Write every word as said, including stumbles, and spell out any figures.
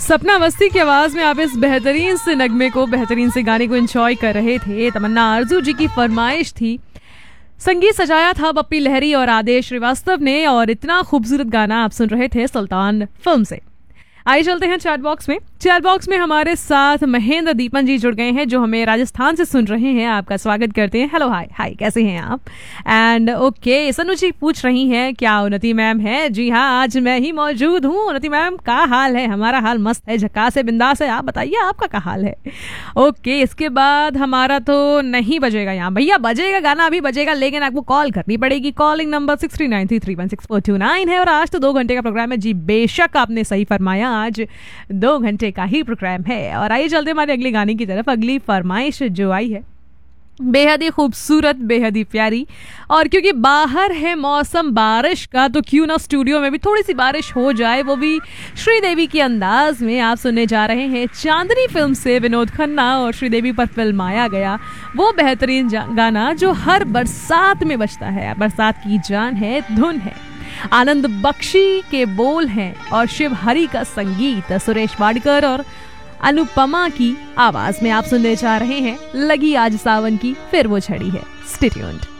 सपना अवस्थी की आवाज में आप इस बेहतरीन से नगमे को, बेहतरीन से गाने को एंजॉय कर रहे थे। तमन्ना आरजू जी की फरमाइश थी। संगीत सजाया था बप्पी लहरी और आदेश श्रीवास्तव ने, और इतना खूबसूरत गाना आप सुन रहे थे सुल्तान फिल्म से। आइए चलते हैं चैट बॉक्स में। चैट बॉक्स में हमारे साथ महेंद्र दीपन जी जुड़ गए हैं, जो हमें राजस्थान से सुन रहे हैं। आपका स्वागत करते हैं। हेलो, हाय हाय, कैसे हैं आप? एंड ओके, सनु जी पूछ रही हैं क्या उन्नति मैम है? जी हाँ, आज मैं ही मौजूद हूँ। उन्नति मैम का हाल है? हमारा हाल मस्त है, झकास है, बिंदास है। आप बताइए आपका क्या हाल है? ओके, इसके बाद हमारा तो नहीं बजेगा यहाँ भैया, बजेगा गाना अभी बजेगा, लेकिन आपको कॉल करनी पड़ेगी। Calling number six three nine three three one six four to nine है। और आज तो दो घंटे का प्रोग्राम है। जी बेशक, आपने सही फरमाया, आज दो घंटे का ही प्रोग्राम है। और आइए चलते हमारे अगले गाने की तरफ। अगली फरमाइश जो आई है बेहद ही खूबसूरत, बेहद ही प्यारी, और क्योंकि बाहर है मौसम बारिश का, तो क्यों ना स्टूडियो में भी थोड़ी सी बारिश हो जाए, वो भी श्रीदेवी के अंदाज में। आप सुनने जा रहे हैं चांदनी फिल्म से विनोद खन्ना और श्रीदेवी पर फिल्माया गया वो बेहतरीन गाना जो हर बरसात में बजता है। बरसात की जान है, धुन है, आनंद बख्शी के बोल हैं और शिव हरि का संगीत, सुरेश वाडकर और अनुपमा की आवाज में आप सुनने जा रहे हैं लगी आज सावन की फिर वो झड़ी है। Stay tuned.